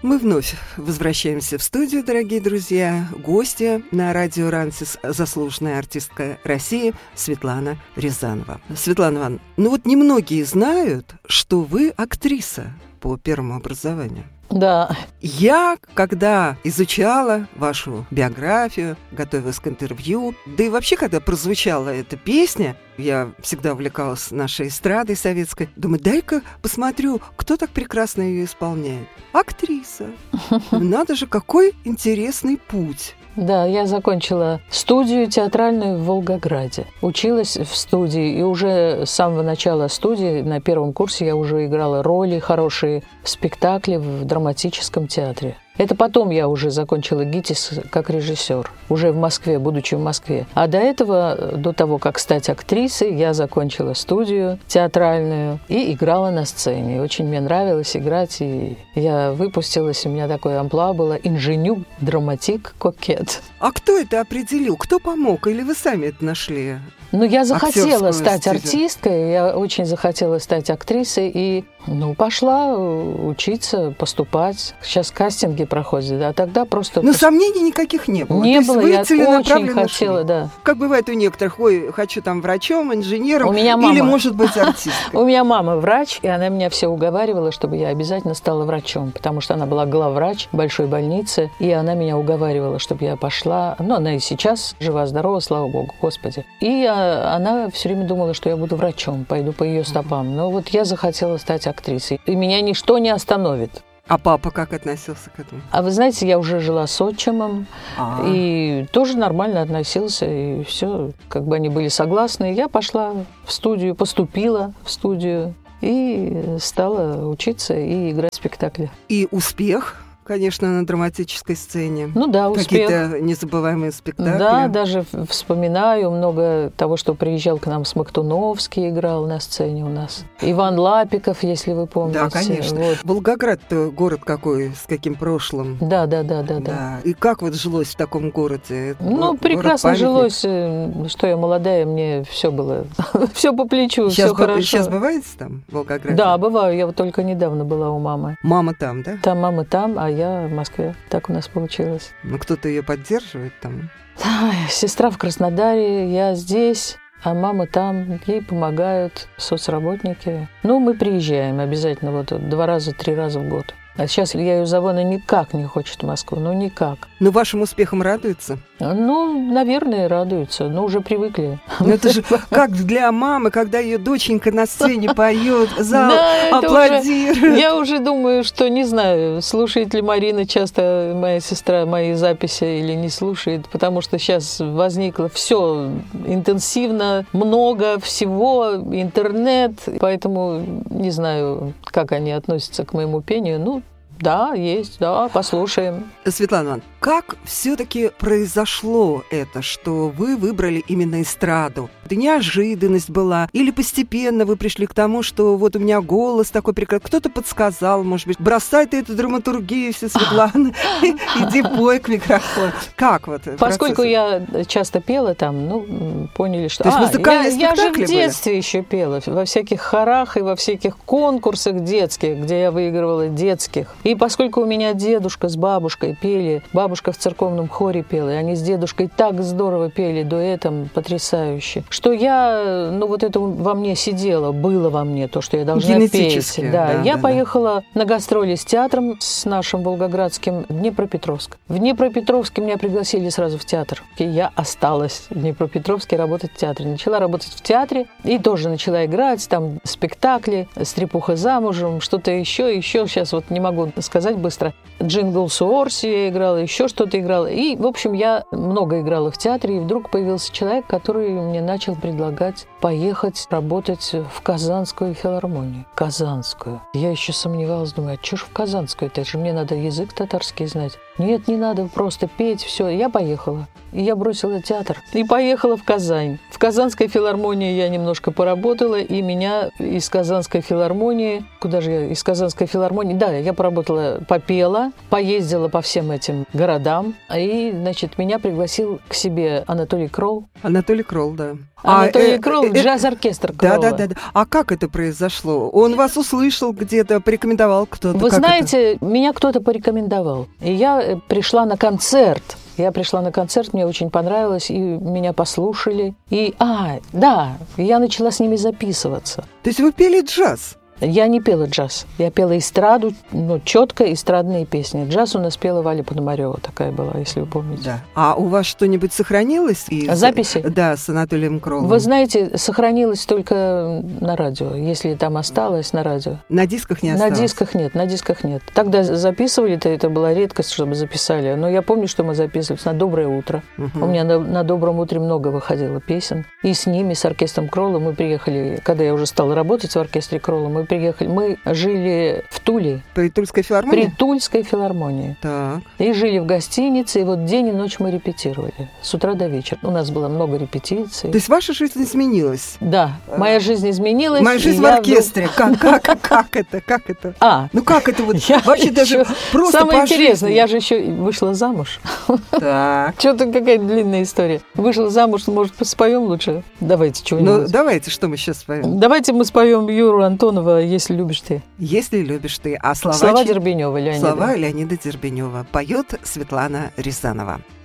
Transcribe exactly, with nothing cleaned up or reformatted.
Мы вновь возвращаемся в студию, дорогие друзья. Гостья на радио «Рансис» заслуженная артистка России Светлана Рязанова. Светлана Ивановна, ну вот немногие знают, что вы актриса по первому образованию. Да. Я, когда изучала вашу биографию, готовилась к интервью, да и вообще, когда прозвучала эта песня, я всегда увлекалась нашей эстрадой советской, думаю, дай-ка посмотрю, кто так прекрасно ее исполняет. Актриса. Надо же, какой интересный путь. Да, я закончила студию театральную в Волгограде. Училась в студии, и уже с самого начала студии, на первом курсе, я уже играла роли хорошие в спектакле в драматическом театре. Это потом я уже закончила ГИТИС как режиссер, уже в Москве, будучи в Москве. А до этого, до того, как стать актрисой, я закончила студию театральную и играла на сцене. Очень мне нравилось играть, и я выпустилась, у меня такое амплуа было «инженю, драматик, кокет». А кто это определил? Кто помог? Или вы сами это нашли? Ну, я захотела стать студию. артисткой, я очень захотела стать актрисой, и, ну, пошла учиться, поступать. Сейчас кастинги проходят, а тогда просто... Но сомнений никаких не было. Не То было, есть вы я очень хотела, шли. Да. Как бывает у некоторых, ой, хочу там врачом, инженером, у меня мама... или, может быть, артисткой. У меня мама врач, и она меня все уговаривала, чтобы я обязательно стала врачом, потому что она была главврач большой больницы, и она меня уговаривала, чтобы я пошла. Ну, она и сейчас жива-здорова, слава богу, Господи. И она все время думала, что я буду врачом, пойду по ее стопам. Но вот я захотела стать актрисой, и меня ничто не остановит. А папа как относился к этому? А вы знаете, я уже жила с отчимом, А-а-а. и тоже нормально относился, и все, как бы они были согласны. Я пошла в студию, поступила в студию и стала учиться и играть в спектакли. И успех? Конечно, на драматической сцене. Ну да, успех. Какие-то незабываемые спектакли. Да, даже вспоминаю много того, что приезжал к нам Смоктуновский, играл на сцене у нас. Иван Лапиков, если вы помните. Да, конечно. Вот. Волгоград-то город какой, с каким прошлым. Да, да, да, да, да. да. И как вот жилось в таком городе? Ну, город прекрасно памятник. жилось. Что я молодая, мне все было, все по плечу, все хорошо. Сейчас бываете там, в Волгограде? Да, бываю. Я вот только недавно была у мамы. Мама там, да? Там мама там, а я в Москве. Так у нас получилось. Ну, кто-то ее поддерживает там? Ай, сестра в Краснодаре, я здесь, а мама там. Ей помогают соцработники. Ну, мы приезжаем обязательно вот два раза, три раза в год. А сейчас Илья Юзована никак не хочет в Москву, ну никак. Но вашим успехом радуется? Ну, наверное, радуется, но уже привыкли. Но это же как для мамы, когда ее доченька на сцене поет, зал да, аплодирует. Уже, я уже думаю, что, не знаю, слушает ли Марина часто, моя сестра, мои записи или не слушает, потому что сейчас возникло все интенсивно, много всего, интернет, поэтому не знаю, как они относятся к моему пению, ну, да, есть, да, послушаем. Светлана Ивановна, как все-таки произошло это, что вы выбрали именно эстраду? Это неожиданность была? Или постепенно вы пришли к тому, что вот у меня голос такой прекрасный? Кто-то подсказал, может быть, бросай ты эту драматургию, все, Светлана, иди пой к микрофону. Как вот? Поскольку я часто пела там, ну, поняли, что... То есть музыкальные я же в спектакли детстве еще пела, во всяких хорах и во всяких конкурсах детских, где я выигрывала детских. И поскольку у меня дедушка с бабушкой пели, бабушка в церковном хоре пела, и они с дедушкой так здорово пели дуэтом, потрясающе, что я, ну вот это во мне сидело, было во мне то, что я должна петь. Да, да, я да, поехала да. на гастроли с театром, с нашим волгоградским, в Днепропетровск. В Днепропетровске меня пригласили сразу в театр. И я осталась в Днепропетровске работать в театре. Начала работать в театре и тоже начала играть, там спектакли, «Стрепуха замужем», что-то еще, еще, сейчас вот не могу сказать быстро. «Джингл Суорси» я играла, еще что-то играла. И, в общем, я много играла в театре, и вдруг появился человек, который мне начал предлагать поехать работать в Казанскую филармонию. Казанскую. Я еще сомневалась, думаю, а что ж в Казанскую? Это же мне надо язык татарский знать. Нет, не надо, просто петь, все. Я поехала. И я бросила театр. И поехала в Казань. В Казанской филармонии я немножко поработала, и меня из Казанской филармонии... Куда же я? Из Казанской филармонии... Да, я поработала, попела, поездила по всем этим городам. И, значит, меня пригласил к себе Анатолий Кролл. Анатолий Кролл, да. Анатолий а, Кролл, был джаз-оркестр Кролла. Да, да, да, да. А как это произошло? Он вас услышал где-то, порекомендовал кто-то? Вы как знаете, это? меня кто-то порекомендовал. И я пришла на концерт. Я пришла на концерт, мне очень понравилось, и меня послушали. И, а, да, я начала с ними записываться. То есть вы пели джаз? Я не пела джаз. Я пела эстраду, ну, четко эстрадные песни. Джаз у нас пела Валя Пономарёва, такая была, если вы помните. Да. А у вас что-нибудь сохранилось? Из... Записи? Да, с Анатолием Кроллом. Вы знаете, сохранилось только на радио, если там осталось на радио. На дисках не осталось? На дисках нет, на дисках нет. Тогда записывали-то, это была редкость, чтобы записали. Но я помню, что мы записывались на «Доброе утро». Угу. У меня на, на «Добром утре» много выходило песен. И с ними, с оркестром Кролла, мы приехали, когда я уже стала работать в оркестре Кролла, мы приехали. Мы жили в Туле. При Тульской филармонии? При Тульской филармонии. Так. И жили в гостинице, и вот день и ночь мы репетировали. С утра до вечера. У нас было много репетиций. То есть ваша жизнь изменилась? Да, моя жизнь изменилась. Моя жизнь в оркестре. Вдруг... Как, как, как это? Как это? А, ну как это вот? Я вообще даже просто самое по интересное, жизни. я же еще вышла замуж. Так. Что-то какая-то длинная история. Вышла замуж, может, споем лучше? Давайте что-нибудь. Ну, давайте, что мы сейчас споем? Давайте мы споем Юру Антонова «Если любишь ты». «Если любишь ты». А слова, слова Дербенева, Леонида. Слова Леонида Дербенева. Поет Светлана Рязанова.